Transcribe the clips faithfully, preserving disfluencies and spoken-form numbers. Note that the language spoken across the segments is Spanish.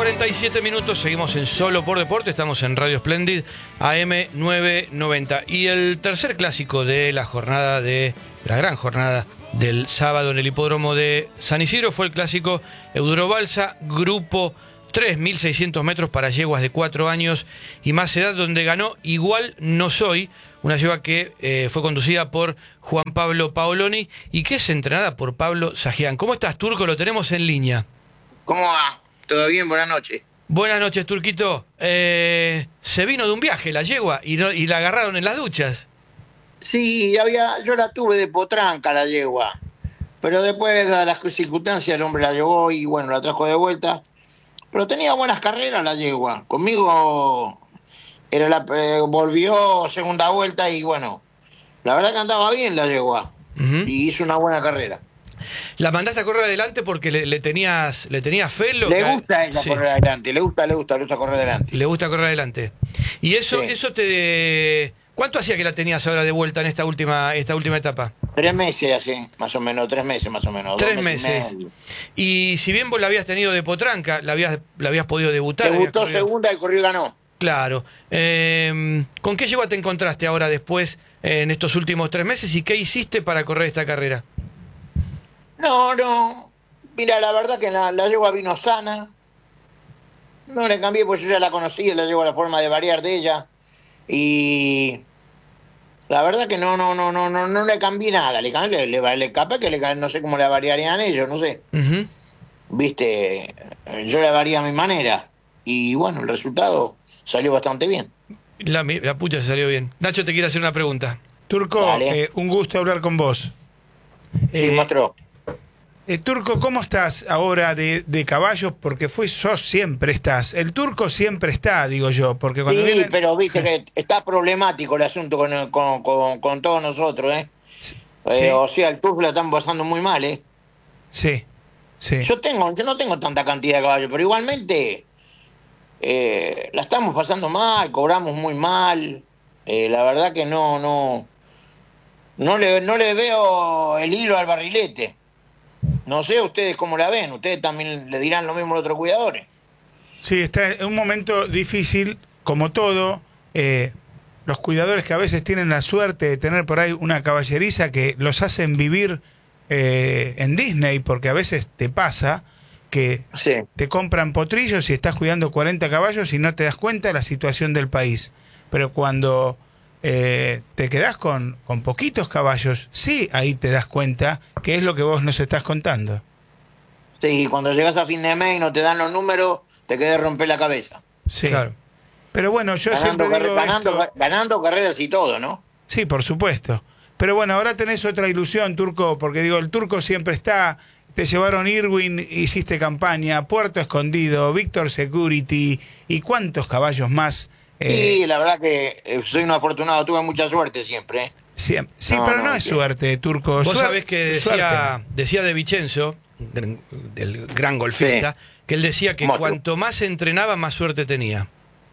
cuarenta y siete minutos, seguimos en Solo por Deporte, estamos en Radio Splendid, A M novecientos noventa. Y el tercer clásico de la jornada, de la gran jornada del sábado en el hipódromo de San Isidro fue el clásico Eudrobalsa, grupo tres, mil seiscientos metros para yeguas de cuatro años y más edad, donde ganó Igual No Soy, una yegua que eh, fue conducida por Juan Pablo Paoloni y que es entrenada por Pablo Sajian. ¿Cómo estás, Turco? Lo tenemos en línea. ¿Cómo va? ¿Todo bien? Buenas noches. Buenas noches, Turquito. Eh, se vino de un viaje la yegua y, no, y la agarraron en las duchas. Sí, había, yo la tuve de potranca la yegua, pero después de las circunstancias el hombre la llevó y bueno, la trajo de vuelta. Pero tenía buenas carreras la yegua. Conmigo era la, eh, volvió segunda vuelta y bueno, la verdad que andaba bien la yegua. Uh-huh. Y hizo una buena carrera. La mandaste a correr adelante porque le, le tenías le tenías fe. Lo le que... gusta a ella sí. correr adelante, le gusta, le gusta, le gusta correr adelante. Le gusta correr adelante. Y eso, sí. eso te... ¿Cuánto hacía que la tenías ahora de vuelta en esta última, esta última etapa? Tres meses así, más o menos, tres meses más o menos. Tres meses. Y, y si bien vos la habías tenido de potranca, la habías, la habías podido debutar. Debutó segunda y corrió y ganó. Claro. Eh, ¿Con qué yegua te encontraste ahora después, eh, en estos últimos tres meses, y qué hiciste para correr esta carrera? No, no. Mira, la verdad que la, la yegua vino sana. No le cambié, pues yo ya la conocía, la yegua la forma de variar de ella. Y la verdad que no, no, no, no, no, no le cambié nada. Le cambié, le, le, le capaz que le, no sé cómo le variarían ellos, no sé. Uh-huh. Viste, yo le varía a mi manera. Y bueno, el resultado salió bastante bien. La, la pucha se salió bien. Nacho te quiere hacer una pregunta. Turco, eh, un gusto hablar con vos. Sí, eh, maestro. Eh, Turco, ¿cómo estás ahora de, de caballos? Porque fue, sos siempre estás. El Turco siempre está, digo yo. Porque cuando sí, viene... pero viste que está problemático el asunto con, con, con, con todos nosotros, ¿eh? Sí. eh o sea, el Turco lo están pasando muy mal, ¿eh? Sí, sí. Yo, tengo, yo no tengo tanta cantidad de caballos, pero igualmente eh, la estamos pasando mal, cobramos muy mal. Eh, la verdad que no, no, no le, no le veo el hilo al barrilete. No sé ustedes cómo la ven, ustedes también le dirán lo mismo a los otros cuidadores. Sí, está en un momento difícil, como todo. Eh, los cuidadores que a veces tienen la suerte de tener por ahí una caballeriza que los hacen vivir eh, en Disney, porque a veces te pasa que sí. te compran potrillos y estás cuidando cuarenta caballos y no te das cuenta de la situación del país. Pero cuando... Eh, te quedás con, con poquitos caballos, sí, ahí te das cuenta que es lo que vos nos estás contando. Sí, cuando llegas a fin de mes y no te dan los números, te quedas romper la cabeza. Sí, claro. Pero bueno, yo ganando, siempre digo ganando, esto... ganando carreras y todo, ¿no? Sí, por supuesto. Pero bueno, ahora tenés otra ilusión, Turco, porque digo, el Turco siempre está... Te llevaron Irwin, hiciste campaña, Puerto Escondido, Víctor Security y cuántos caballos más... Sí, eh, la verdad que soy un afortunado, tuve mucha suerte siempre. ¿eh? Sí, sí no, pero no, no es suerte, Turco. Vos Suer sabés que decía, decía De Vicenzo, del, del gran golfista, sí. que él decía que monstruo. Cuanto más entrenaba, más suerte tenía.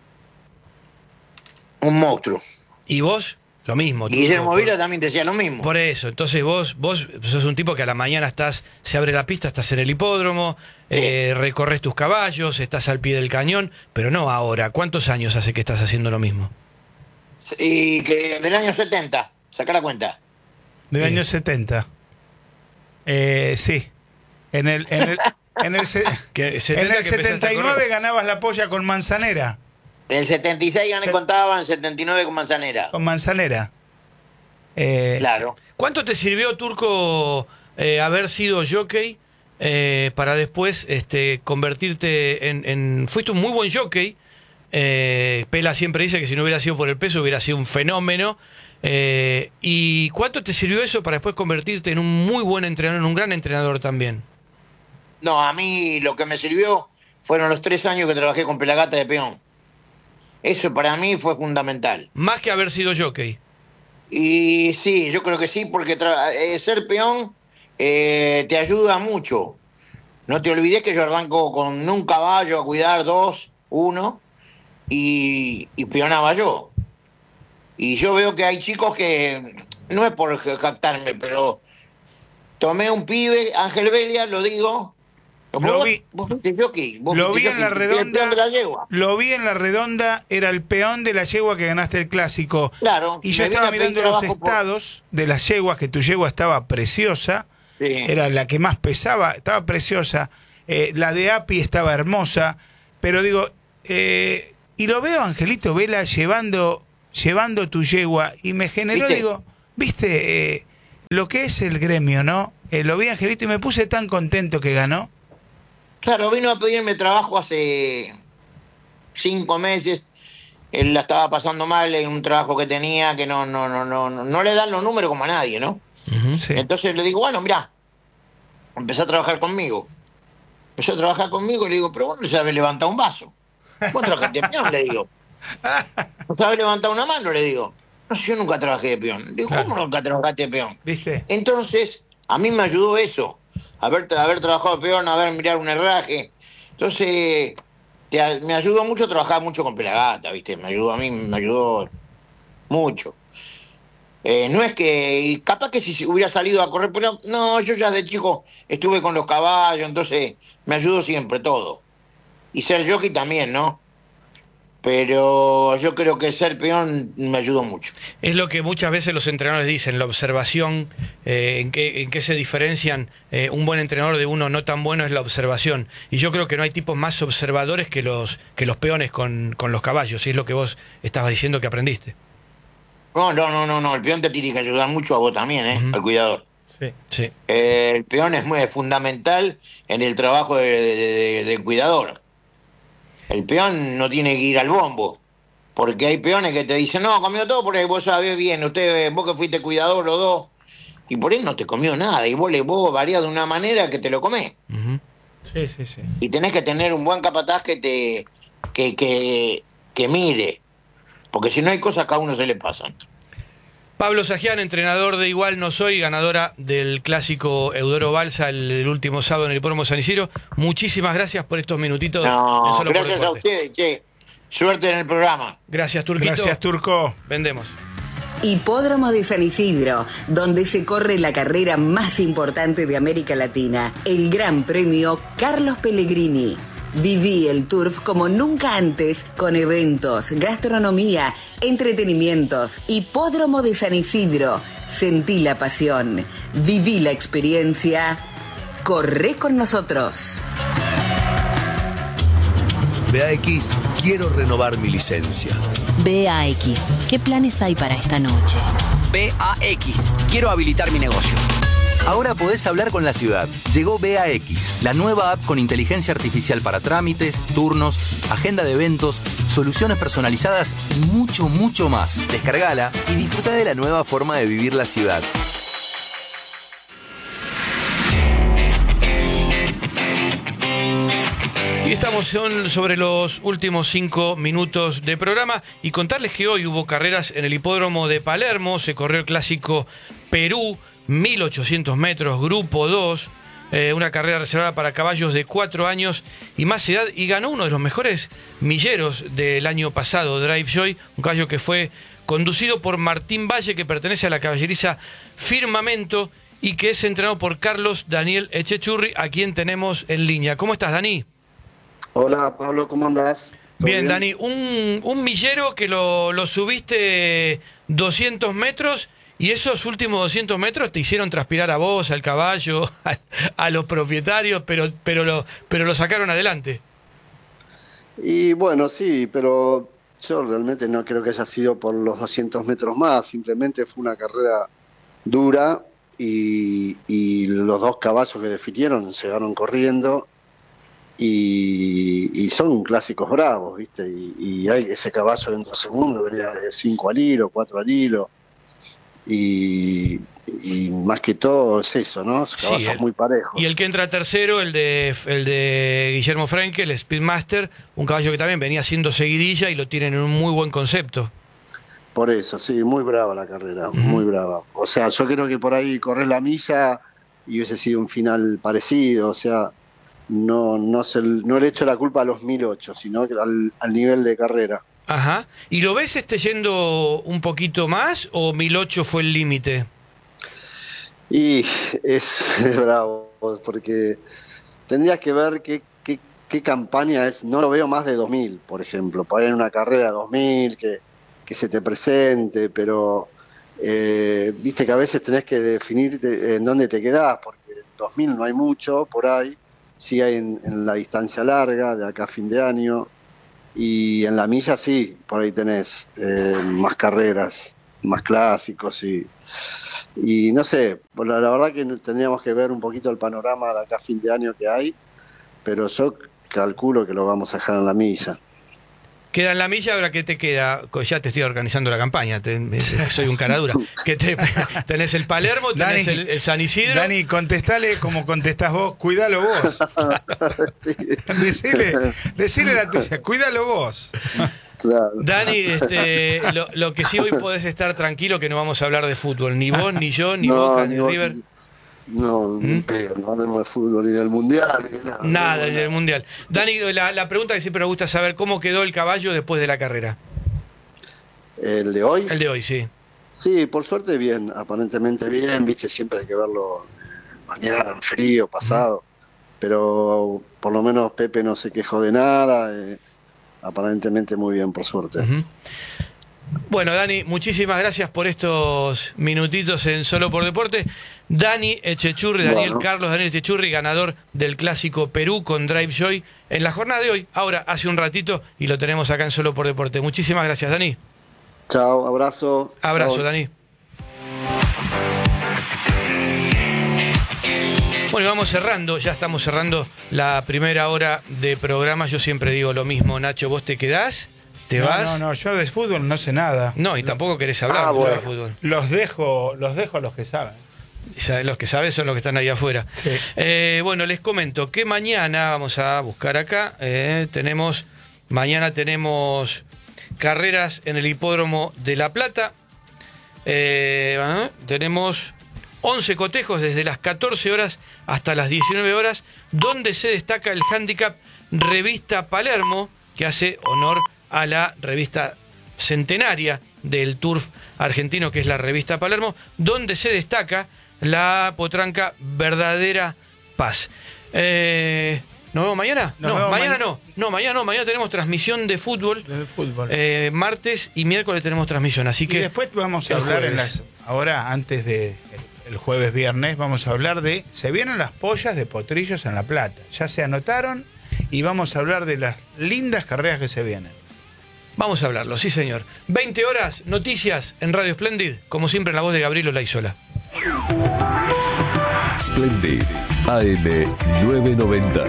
Un monstruo. ¿Y vos? Lo mismo. Guillermo Vila también decía lo mismo. Por eso, entonces vos vos sos un tipo que a la mañana estás, se abre la pista, estás en el hipódromo, sí. eh, recorres tus caballos, estás al pie del cañón, pero no ahora. ¿Cuántos años hace que estás haciendo lo mismo? Y que del año setenta, saca la cuenta. Del sí. año setenta. Eh, sí. En el, en el, en el, se, que en el setenta y nueve ganabas la polla con Manzanera. En el setenta y seis gané, Se... contaba, en el setenta y nueve con Manzanera. Con Manzanera. Eh, claro. ¿Cuánto te sirvió, Turco, eh, haber sido jockey eh, para después este, convertirte en, en... Fuiste un muy buen jockey. Eh, Pela siempre dice que si no hubiera sido por el peso hubiera sido un fenómeno. Eh, ¿Y cuánto te sirvió eso para después convertirte en un muy buen entrenador, en un gran entrenador también? No, a mí lo que me sirvió fueron los tres años que trabajé con Pelagata de peón. Eso para mí fue fundamental. Más que haber sido jockey. Y sí, yo creo que sí, porque eh, ser peón eh, te ayuda mucho. No te olvides que yo arranco con un caballo a cuidar, dos, uno, y, y peonaba yo. Y yo veo que hay chicos que, no es por jactarme, pero tomé un pibe, Ángel Belia, lo digo, Lo vos, vi, vos fuiste jockey, vos lo fuiste vi en la jockey, el peón redonda. de la yegua. Lo vi en la redonda, era el peón de la yegua que ganaste el clásico. Claro. Y yo me vine estaba a pedir mirando los trabajo por- estados de las yeguas, que tu yegua estaba preciosa. Sí. Era la que más pesaba, estaba preciosa. Eh, la de Api estaba hermosa. Pero digo, eh, y lo veo a Angelito Vela llevando, llevando tu yegua. Y me generó, ¿Viste? digo, viste, eh, lo que es el gremio, ¿no? Eh, lo vi a Angelito y me puse tan contento que ganó. Claro, vino a pedirme trabajo hace cinco meses. Él la estaba pasando mal en un trabajo que tenía, que no, no, no, no, no, no le dan los números como a nadie, ¿no? Ujú. Sí. Entonces le digo, bueno, mirá, empezó a trabajar conmigo. Empezó a trabajar conmigo y le digo, pero vos no sabés levantar un vaso. Vos trabajaste de peón, le digo. ¿No sabés levantar una mano? Le digo. No sé, yo nunca trabajé de peón. Le digo, Claro. ¿cómo nunca trabajaste de peón? ¿Viste? Entonces, a mí me ayudó eso, haber, haber trabajado de peón, haber mirado un herraje. Entonces, te- me ayudó mucho trabajar mucho con Pelagata, ¿viste? Me ayudó a mí, me ayudó mucho. Eh, no es que, y capaz que si hubiera salido a correr, pero no, yo ya de chico estuve con los caballos, entonces me ayudó siempre todo. Y ser jockey también, ¿no? Pero yo creo que ser peón me ayudó mucho. Es lo que muchas veces los entrenadores dicen, la observación, eh, en, qué, en qué se diferencian eh, un buen entrenador de uno no tan bueno es la observación. Y yo creo que no hay tipos más observadores que los, que los peones con, con los caballos, y es lo que vos estabas diciendo que aprendiste. No, no, no, no, no, el peón te tiene que ayudar mucho a vos también, ¿eh? Ujú. Al cuidador. Sí. Sí. Eh, el peón es muy es fundamental en el trabajo de, de- de- del cuidador. El peón no tiene que ir al bombo, porque hay peones que te dicen, no, comió todo porque vos sabés bien, usted, vos que fuiste cuidador los dos, y por él no te comió nada, y vos le vos varías de una manera que te lo comés. Ujú. Sí, sí, sí. Y tenés que tener un buen capataz que te que, que, que mire, porque si no hay cosas que a uno se le pasan. Pablo Sajian, entrenador de Igual No Soy, ganadora del clásico Eudoro Balsa el, el último sábado en el hipódromo San Isidro. Muchísimas gracias por estos minutitos. No, en Solo por gracias a Deporte. ustedes, che. Suerte en el programa. Gracias, Turquito. Gracias, Turco. Vendemos. Hipódromo de San Isidro, donde se corre la carrera más importante de América Latina, el Gran Premio Carlos Pellegrini. Viví el Turf como nunca antes, con eventos, gastronomía, entretenimientos. Hipódromo de San Isidro. Sentí la pasión, viví la experiencia. Corre con nosotros. B A X, quiero renovar mi licencia. B A X, ¿qué planes hay para esta noche? B A X, quiero habilitar mi negocio. Ahora podés hablar con la ciudad. Llegó B A X, la nueva app con inteligencia artificial para trámites, turnos, agenda de eventos, soluciones personalizadas y mucho, mucho más. Descargala y disfruta de la nueva forma de vivir la ciudad. Y estamos son sobre los últimos cinco minutos de programa y contarles que hoy hubo carreras en el hipódromo de Palermo, se corrió el clásico Perú, mil ochocientos metros, grupo dos, eh, una carrera reservada para caballos de cuatro años y más edad, y ganó uno de los mejores milleros del año pasado, Drive Joy, un caballo que fue conducido por Martín Valle, que pertenece a la caballeriza Firmamento y que es entrenado por Carlos Daniel Echechurri, a quien tenemos en línea. ¿Cómo estás, Dani? Hola Pablo, ¿cómo andás? ¿Todo Bien, Dani, un, un millero que lo, lo subiste doscientos metros y esos últimos doscientos metros te hicieron transpirar a vos, al caballo, a, a los propietarios, pero, pero, lo, pero lo sacaron adelante. Y bueno, sí, pero yo realmente no creo que haya sido por los doscientos metros más, simplemente fue una carrera dura y, y los dos caballos que definieron llegaron corriendo. Y, y son clásicos bravos, ¿viste? Y, y hay ese caballo dentro segundo, venía de cinco al hilo, cuatro al hilo. Y, y más que todo es eso, ¿no? Caballos Sí, el- muy parejos. Y el que entra tercero, el de, el de Guillermo Frenkel, el Speedmaster, un caballo que también venía haciendo seguidilla y lo tienen en un muy buen concepto. Por eso, sí, muy brava la carrera, muy brava. O sea, yo creo que por ahí correr la milla y hubiese sido un final parecido, o sea, no no se, no le echo la culpa a los mil ocho, sino que al, al nivel de carrera. Ajá. ¿Y lo ves este yendo un poquito más o mil ocho fue el límite? Y es, es bravo, porque tendrías que ver qué, qué, qué campaña es. No lo veo más de dos mil, por ejemplo, para ir en una carrera dos mil, que, que se te presente, pero eh, viste que a veces tenés que definir en dónde te quedás, porque en dos mil no hay mucho por ahí, sí hay en, en la distancia larga, de acá a fin de año, y en la milla sí, por ahí tenés eh, más carreras, más clásicos y... Y no sé, la, la verdad que tendríamos que ver un poquito el panorama de acá a fin de año que hay, pero yo calculo que lo vamos a dejar en la milla. Queda en la milla, ahora ¿qué te queda? Ya te estoy organizando la campaña, te, soy un caradura. ¿Qué te, tenés el Palermo, tenés Dani, el, el San Isidro? Dani, contestale como contestás vos, cuídalo vos. Sí. Decile, decile la tuya, cuídalo vos. Claro. Dani, este, lo, lo que sí hoy podés estar tranquilo que no vamos a hablar de fútbol, ni vos, ni yo, ni no, Boca, ni no, River. No, ¿Mm? pero no hablemos de fútbol, ni del Mundial, ni nada. Nada, ni del Mundial. Dani, la, la pregunta que siempre me gusta saber, ¿cómo quedó el caballo después de la carrera? ¿El de hoy? El de hoy, sí. Sí, por suerte bien, aparentemente bien, viste, siempre hay que verlo mañana, en frío, pasado, ¿Mm? Pero por lo menos Pepe no se quejó de nada, eh, aparentemente muy bien, por suerte. Uh-huh. Bueno, Dani, muchísimas gracias por estos minutitos en Solo por Deporte. Dani Echechurri, Daniel bueno. Carlos Daniel Echechurri, ganador del Clásico Perú con Drive Joy en la jornada de hoy, ahora hace un ratito, y lo tenemos acá en Solo por Deporte. Muchísimas gracias, Dani. Chao, abrazo. Abrazo, Chao. Dani. Bueno, vamos cerrando, ya estamos cerrando la primera hora de programa. Yo siempre digo lo mismo, Nacho, ¿vos te quedás? ¿Te no, vas? No, no, yo de fútbol no sé nada. No, y tampoco querés hablar ah, bueno. de fútbol. Los dejo, los dejo a los que saben. Los que saben son los que están ahí afuera. Sí. Eh, bueno, les comento que mañana, vamos a buscar acá, eh, tenemos, mañana tenemos carreras en el Hipódromo de La Plata. Eh, ¿eh? Tenemos once cotejos desde las catorce horas hasta las diecinueve horas, donde se destaca el handicap Revista Palermo, que hace honor a la revista centenaria del turf argentino, que es la Revista Palermo, donde se destaca la potranca Verdadera Paz. Eh, ¿Nos vemos mañana? Nos no, vemos mañana ma- no. No, mañana no. Mañana tenemos transmisión de fútbol. De fútbol. Eh, martes y miércoles tenemos transmisión. Así y que después vamos a el hablar en jueves. las, ahora antes de el, el jueves viernes vamos a hablar de se vienen las pollas de Potrillos en La Plata. Ya se anotaron y vamos a hablar de las lindas carreras que se vienen. Vamos a hablarlo, sí señor. veinte horas, noticias en Radio Splendid, como siempre en la voz de Gabriel Olaizola. Splendid, A M nueve noventa.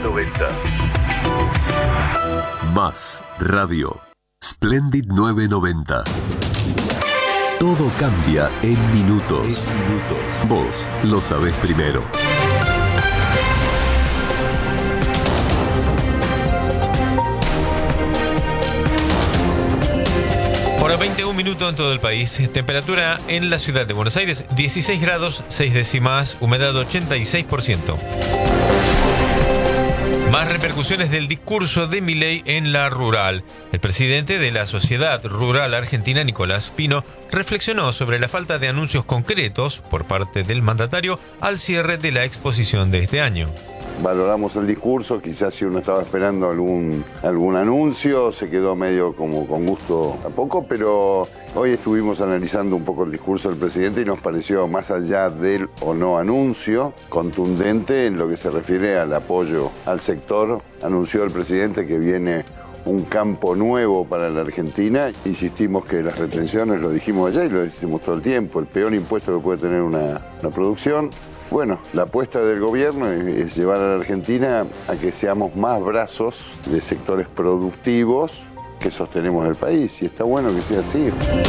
Más Radio. Splendid nueve noventa. Todo cambia en minutos. Vos lo sabés primero. Por veintiún minutos en todo el país. Temperatura en la ciudad de Buenos Aires, dieciséis grados, seis décimas, humedad ochenta y seis por ciento. Más repercusiones del discurso de Milei en la rural. El presidente de la Sociedad Rural Argentina, Nicolás Pino, reflexionó sobre la falta de anuncios concretos por parte del mandatario al cierre de la exposición de este año. Valoramos el discurso, quizás si uno estaba esperando algún, algún anuncio, se quedó medio como con gusto a poco, pero hoy estuvimos analizando un poco el discurso del presidente y nos pareció, más allá del o no anuncio, contundente en lo que se refiere al apoyo al sector. Anunció el presidente que viene un campo nuevo para la Argentina. Insistimos que las retenciones, lo dijimos allá y lo decimos todo el tiempo, el peor impuesto que puede tener una, una producción. Bueno, la apuesta del gobierno es llevar a la Argentina a que seamos más brazos de sectores productivos que sostenemos el país, y está bueno que sea así.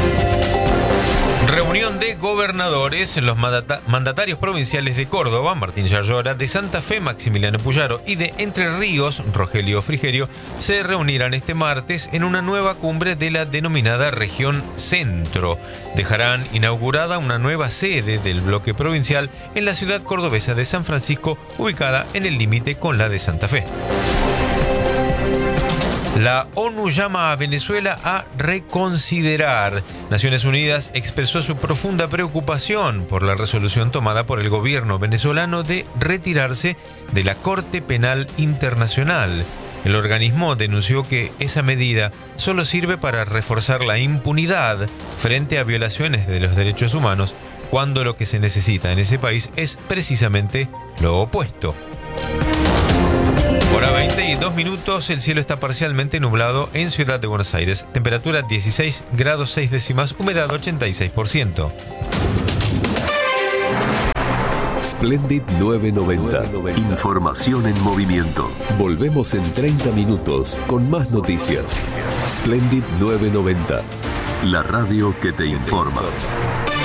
Reunión de gobernadores, los mandata- mandatarios provinciales de Córdoba, Martín Yarlora, de Santa Fe, Maximiliano Puyaro, y de Entre Ríos, Rogelio Frigerio, se reunirán este martes en una nueva cumbre de la denominada Región Centro. Dejarán inaugurada una nueva sede del bloque provincial en la ciudad cordobesa de San Francisco, ubicada en el límite con la de Santa Fe. La ONU llama a Venezuela a reconsiderar. Naciones Unidas expresó su profunda preocupación por la resolución tomada por el gobierno venezolano de retirarse de la Corte Penal Internacional. El organismo denunció que esa medida solo sirve para reforzar la impunidad frente a violaciones de los derechos humanos, cuando lo que se necesita en ese país es precisamente lo opuesto. Hora veinte y dos minutos, el cielo está parcialmente nublado en Ciudad de Buenos Aires. Temperatura dieciséis grados seis décimas, humedad ochenta y seis por ciento. Splendid novecientos noventa. Información en movimiento. Volvemos en treinta minutos con más noticias. Splendid novecientos noventa. La radio que te informa.